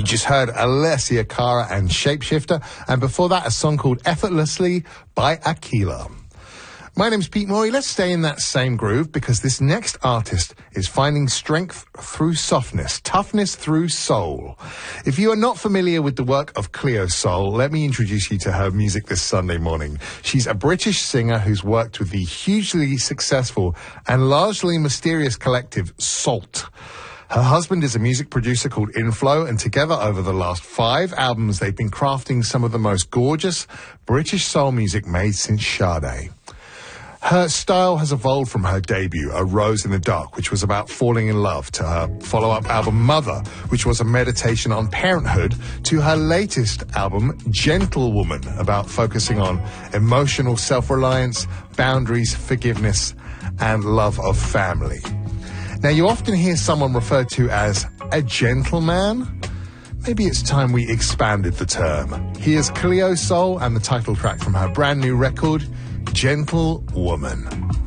You just heard Alessia Cara and Shapeshifter, and before that, a song called Effortlessly by Aquila. My name's Pete Morey. Let's stay in that same groove because this next artist is finding strength through softness, toughness through soul. If you are not familiar with the work of Cleo Sol, let me introduce you to her music this Sunday morning. She's a British singer who's worked with the hugely successful and largely mysterious collective Salt. Her husband is a music producer called Inflow, and together over the last 5 albums, they've been crafting some of the most gorgeous British soul music made since Sade. Her style has evolved from her debut, A Rose in the Dark, which was about falling in love, to her follow-up album, Mother, which was a meditation on parenthood, to her latest album, Gentlewoman, about focusing on emotional self-reliance, boundaries, forgiveness, and love of family. Now, you often hear someone referred to as a gentleman. Maybe it's time we expanded the term. Here's Cleo Sol and the title track from her brand new record, Gentlewoman.